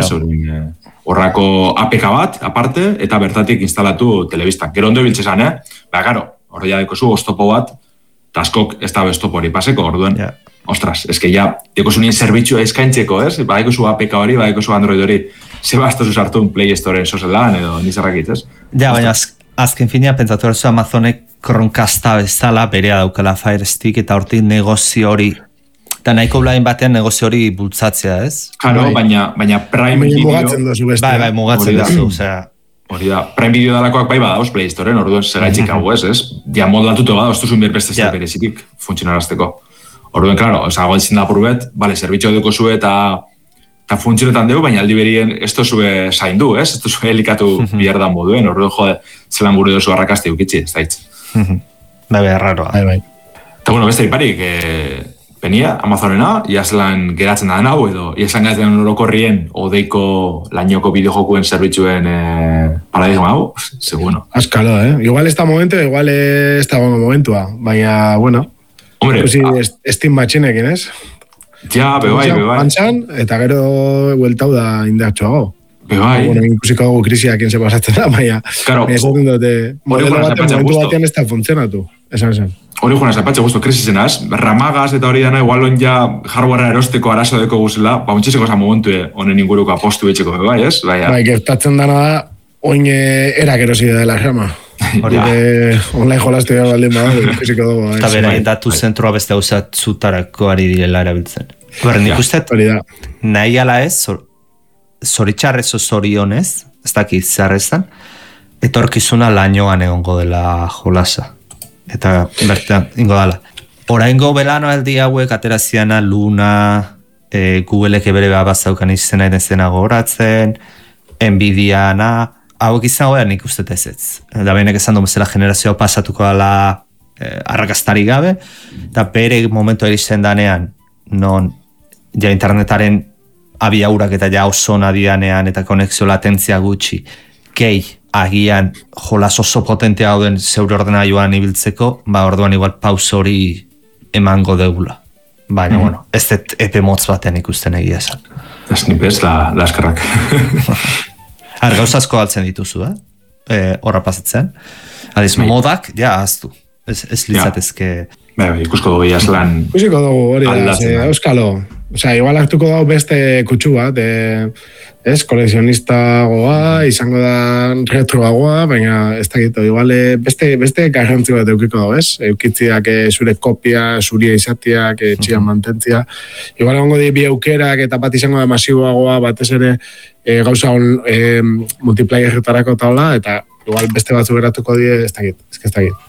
horrako APK bat, aparte, eta bertatik instalatu telebistan. Gero ondo biltzezan, garo, horri jadeko zu, oztopo bat, eta askok ez da beztopo hori paseko, orduen, ostras, eske ja, deko zunien zerbitzua eskaintzeko, baiko zu APK hori, baiko zu Android hori, zebazta zuzartu un Play Store sozelan, edo nizarrakit, Ja, baina azken finean, pentsatu erazu Amazonek Chromecasta bezala, berea daukala Fire Stick, eta hortik negozio hori, eta nahiko blain batean negozio hori bultzatzea, ez? Claro, baina Prime Video... Mugatzen dozu beste. Bai, mugatzen dozu, osea... Hori da, Prime Video dalakoak bai badauz Play Storeen, orduan segaitxik hau ez? Ja moldatuto bada, ostuzun berbeste zer berezitik funtzionarazteko. Orduan, klaro, hau ezin da purbet, zerbitxo duko zue eta funtzionetan dugu, baina aldi berien ez tozue zaindu, ez? Ez tozue helikatu bihar da moduen, orduan, jode, zelan gure dozu arrakazti ukitzi, ez daitz. Bai, raroa. Bai. Eta, bueno, beste iparik, penia, Amazonena, iazelan geratzen da hau, edo iazelan geratzen orokorrien odeiko lainoko bideojokuen zerbitzuen paradigma hau, bueno. Azkalo, Igual ez da momentu, igual ez da momentua, baina, bueno, hombre, Steam batxinekin, ez? Ja, bebai. Bantzan, eta gero hueltau da indartxoago. Bebai. Bueno, ikusiko dugu krisiak se pasatzen da, baina ez dute modelo momentu batean ez da funtzionatu, esan. Hori joan zapatxe guztu krisizenaz, ramagaz eta hori dana, igual ja hardwarea erosteko arazo deko guzela, untxezeko za momentu honen inguruko apostu betxeko bebai, ez? Bai, gertatzen dana da, oin erak erosi dela rama. Hori online jolaztu gara baldin bada, ikusiko dugu. Eta bera, datu zentroa beste hausat zutarako ari direla erabiltzen. Berren, ikustet, nahi ala ez, zoritxarrez o zorionez, ez dakit zarrezan, etorkizuna lainoan egongo dela jolasa. Eta bertean, ingo dala. Oraingo belano aldi hauek ateraziana Luna, Googleek bere bazaukan izena edenzena goratzen, Nvidiana, hauek izan goean nik uste ez. Da behinek esan du bezala generazioa pasatuko dala arrakastari gabe, eta bere momentu eristen danean, non ja internetaren abiaurak eta ja oso nadianean eta konexio latentzia gutxi, gehi, agian jolas oso potentea hauden zeure ordenailuan ibiltzeko, orduan igual paus hori emango deula. Baina, bueno, ez dut epe motz batean ikusten egia esan. Ez nipez, la eskerrak. Gauzazko altzen dituzu, horra pasatzen. Adiz, modak, ja, aztu. Ez litzatezke... Ikusko dugu jaslan... Ikusiko dugu, hori da, euskalo. Osea, igual hartuko dago beste kutsu bat, kolekzionistagoa, izango da retroagoa, baina ez dakit, igual beste garrantzi bat eukiko dago, ez? Eukitziak zure kopia, zuria izatiak, txian mantentzia. Igual egongo di bi aukerak eta bat izango da masiboagoa, batez ere gauza multiplayerretarako taula, eta igual beste batzu geratuko die, ez dakit.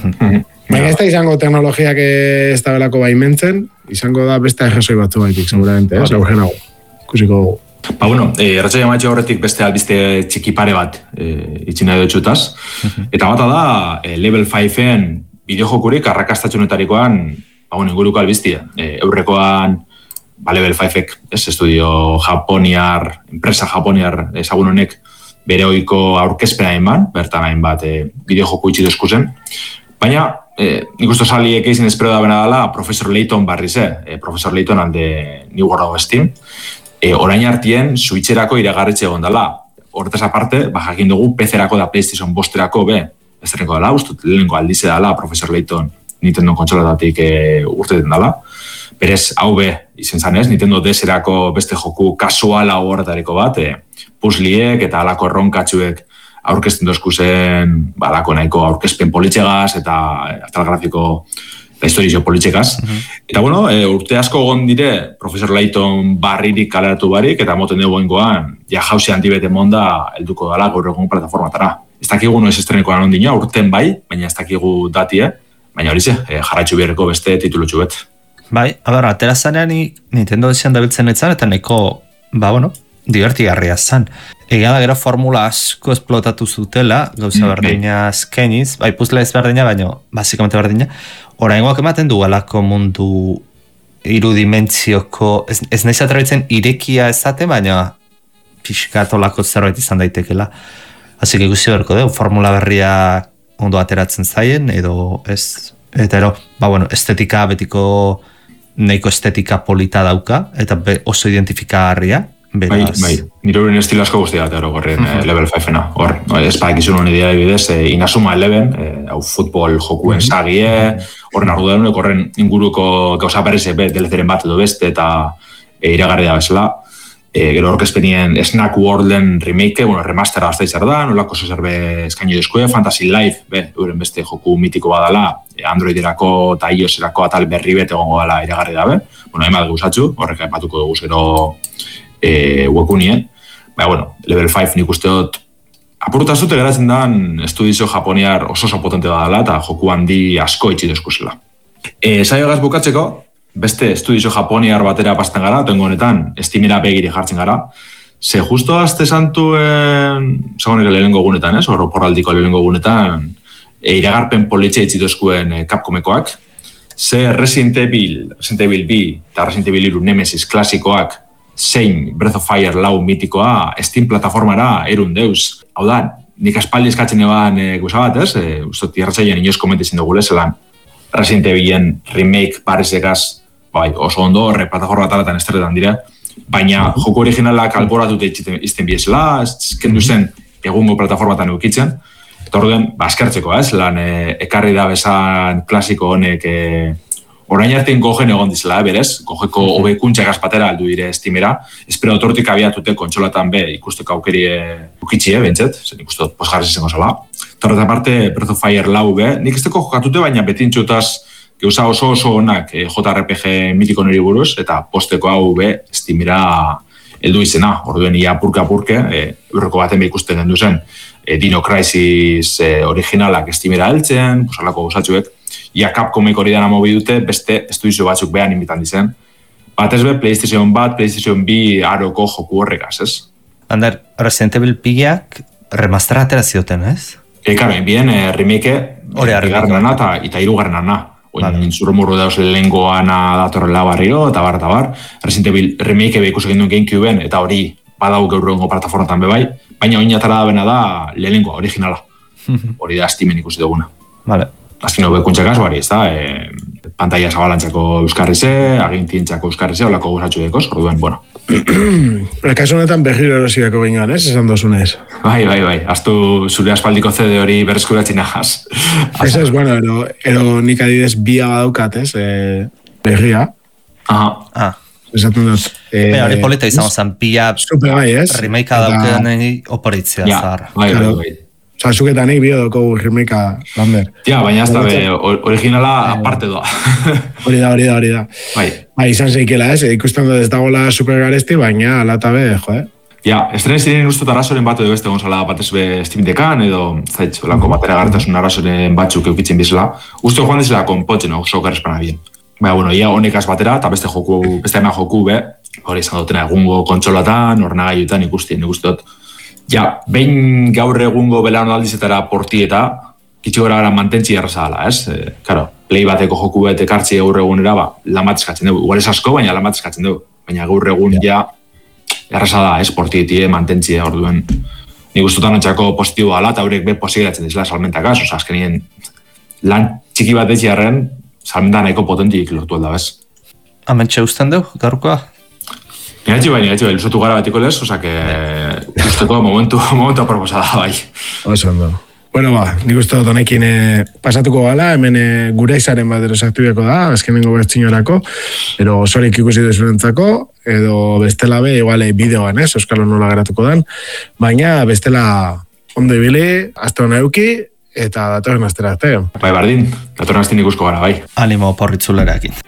Baina ez da izango teknologiak ez da belako baimentzen, izango da beste errazoi batzu baitik, seguramente, aurren hau. Kusiko dugu. Bueno, erratxai amatxe horretik beste albiste txikipare bat itxina edo txutaz. Eta bata da, Level 5-en bideojokurik arrakastatxunetarikoan, inguruko albiztia. Eurrekoan, Level 5-ek, estudio japoniar, enpresa japoniar ezagun honek, bere oiko aurkezpena eman, bertan hainbat bideojoku itxi dozku zen. Baina, nik usto saliek izin espero da bena dela Professor Layton barri ze. Professor Layton alde New World of Steam. Orain hartien, switcherako iragarritxe egon dela. Horretaz aparte, jakin dugu PC-erako da PlayStation 5-erako ez deneko dela, ustut lehenko aldize dela Professor Layton Nintendo kontsolatatik urteten dela. Berez, hau izen zanez, Nintendo DS-erako beste joku kasuala horretariko bat, puzzliek eta alako erronkatxuek aurkezten dozku zen, alako nahiko aurkezpen politxegaz eta atal grafiko eta historizio politxegaz. Eta bueno, urte asko egon dire Professor Layton barririk kaleratu barik, eta moten dugu ingoan, ja jauzi handibete monda helduko dela gaur egun plataformatara. Ez dakigu noiz estrenekoan ondina, urten bai, baina ez dakigu datie, baina hori ze, jarraitzu biherreko beste titulotxu bet. Bai, atera zanean Nintendo desian dabiltzen etzan, eta neko, divertigarria zan. Egia da gero formula asko esplotatu zutela, gauza berdina azkeniz, puzle ez berdina, baina basikamente berdina. Oraingoak ematen du alako mundu irudimentzioko, ez nahiz atrabitzen irekia ezate, baina pixkatolako zerbait izan daitekela. Asik ikusi berko dugu, formula berria ondo ateratzen zaien, edo ez, eta estetika betiko nahiko estetika polita dauka, eta oso identifikagarria, Bai. Nire horien estilo asko guztia bat orokorren level 5-ena. Hor, espadak izun honi dira bidez, Inazuma 11, hau futbol jokuen sagie, horren ardudarunek, horren inguruko gauza berriz delezeren bat edo beste eta iragarri da bezala. Gero orkezpenien Snack Worlden remake, remastera gazta izar da, nolako zerbe eskaino dizkue, Fantasy Life, euren beste joku mitiko badala, Androiderako eta iOS-erako atal berri bet egongo dala iragarri dabe. Hainbat guzatxu, horrek aipatuko dugu zero webunien. Level 5 nik uste dut apurtazute geratzen dan estudizio japoniar oso potente badala eta joku handi asko itxi dezkuzela. Saio gaz bukatzeko, beste estudizio japoniar batera pasten gara, tengo honetan, Steamera begiri jartzen gara. Ze justo azte santuen, zagonek lehenengo gunetan, horroporraldiko lehenengo gunetan, iragarpen politxe itzituzkuen Capcomekoak. Ze Resident Evil B eta Resident Evil 3 Nemesis klasikoak zein Breath of Fire 4 mitikoa Steam plataformara erun deuz. Hau da, nik aspaldi eskatzen eban guza bat, ustot irratzaien inoz komentizien dugu lezelan. Resident Evilen remake paresekaz, oso ondo, plataforma talatan estretan dira, baina joko originalak alboratute izten biezela, kendu zen egungo plataformatan eukitzen, eta orduen, askertzeko, lan ekarri da bezan klasiko honek orain artean gogen egon dizela, berez, gogeko hobekuntxak azpatera aldu dire Steamera, espero otortik abiatute kontsolatan ikusteko aukeri ukitxie, bentset, zen ikusteko posgarri izango zela. Eta horretan parte, Breath of Fire 4, nik esteko jokatute, baina betintxutaz geuza oso onak JRPG mitiko niri buruz, eta posteko hau Steamera heldu izena, orduen ia apurke, eurreko baten ikusten den duzen, Dino Crisis originalak Steamera heltzen, posalako gozatxuek, ia Capcomek hori dana mobi dute, beste estudizio batzuk behan inbitan dizen. Batez PlayStation bat, PlayStation B aroko joku horrekaz, ez? Ander, Resident Evil pigiak remastera atera zioten, ez? Karo, bien remake, igarrenana eta irugarrenana. Oin zurromurru dauz lehengoana datorrela barriro, eta bar. Resident Evil remake ikusik induen GameCubeen, eta hori badau gaurrengo plataformatan bebai, baina oin atara da bena da lehengoa, originala. Hori da Steamen ikusi duguna. Vale. Azken hobekuntxakaz bari, ez da, pantalla zabalantzako euskarrize, agintientzako euskarrize, olako guzatxu dekos, orduen, bueno. Kasu honetan berriro erosirako gingan, ez? Esan dozunez. Bai. Aztu zure aspaldiko CD hori berreskuratzen ahaz. Ez, bueno, ero nik adidez bia badaukat, ez? Berria. Aha. Esaten dut. Hori polita izango zen, bia remake dauken oporitzea zahar. Bai. Osa, zuketanik biodoko remake lander. Ja, baina ez da, originala aparte doa. Hori da. Bai, izan zeikela, ez? Ikusten dut ez dagoela supergaresti, baina alata jo, Ja, estrenen ziren ustut arazoren bat edo beste gonzala batez Steam Deckan edo zaitz, olako batera gartasun arazoren batzuk eukitzen bizela. Uste joan dizela konpotzen, oso garrespana bien. Baina, bueno, ia honekaz batera, eta beste ema joku, hori izan dutena egungo kontsolatan, ornagaiutan ikusten dut. Ja, behin gaur egungo belano aldizetara portieta, kitxo gara mantentzi erraza dela, ez? Karo, play bateko joku bat ekartzi gaur egunera, lamat eskatzen dugu. Igual ez asko, baina lamat eskatzen dugu. Baina gaur egun ja erraza da, ez? Portieti, mantentzi, orduen. Nik ustutan ontsako positibo ala, eta horiek posibilatzen dizela salmentakaz, oza, azkenien lan txiki bat etxiarren, salmenta nahiko potentik lortu alda, bez? Amentxe usten dugu, gaurkoa? Nigatxe bai, ilusatu gara betiko lez, oza, que usteko momentu aproposada bai. Oso ondo. Bueno, nik uste dut honekin pasatuko gala, hemen gure izaren bat erosaktibiako da, azkenengo bertzinorako, ero osorik ikusi dezurentzako, edo bestela igual bideoan, Euskalo nola geratuko dan, baina bestela ondo ibili, azte hona euki, eta datorren astera arte. Bai, bardin, datorren astean ikusko gara, bai. Animo porritzulerakin.